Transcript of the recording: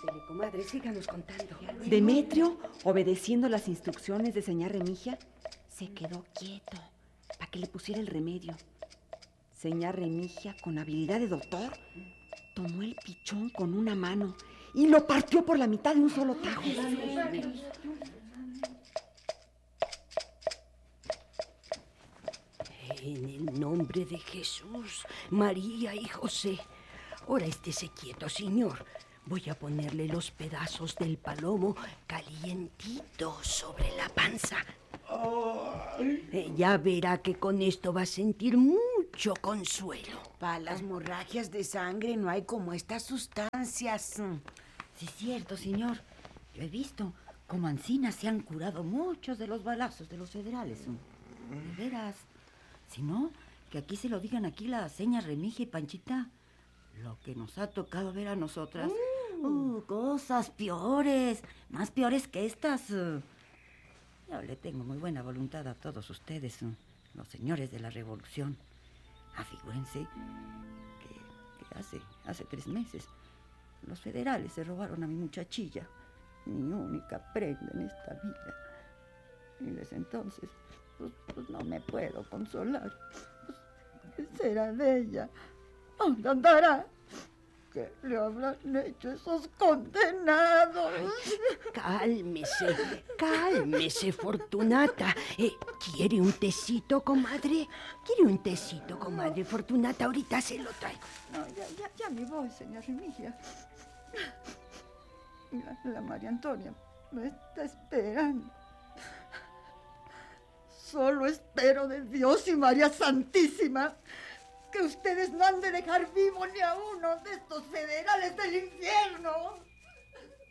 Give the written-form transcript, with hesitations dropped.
Ándele, comadre, síganos contando. Demetrio, obedeciendo las instrucciones de señá Remigia, se quedó quieto para que le pusiera el remedio. Señá Remigia, con habilidad de doctor, tomó el pichón con una mano y lo partió por la mitad de un solo tajo. En el nombre de Jesús, María y José, ahora estése quieto, señor. Voy a ponerle los pedazos del palomo calientitos sobre la panza. Ya verá que con esto va a sentir mucho consuelo. Para las hemorragias de sangre no hay como estas sustancias. Sí, es cierto, señor. Yo he visto cómo ancinas se han curado muchos de los balazos de los federales. De veras. Si no, que aquí se lo digan aquí la seña Remigia y Panchita. Lo que nos ha tocado ver a nosotras. Cosas peores. Más peores que estas. Yo le tengo muy buena voluntad a todos ustedes, los señores de la revolución. Figúrense que hace 3 meses los federales se robaron a mi muchachilla, mi única prenda en esta vida. Y desde entonces, pues no me puedo consolar. ¿Qué será de ella? ¿Dónde andará? ¿Qué le habrán hecho esos condenados? Cálmese, Fortunata. ¿Quiere un tecito, comadre? ¿Quiere un tecito, comadre Fortunata? Ahorita se lo traigo. No, ya me voy, señor Remigia. La María Antonia me está esperando. Solo espero de Dios y María Santísima que ustedes no han de dejar vivo ni a uno de estos federales del infierno.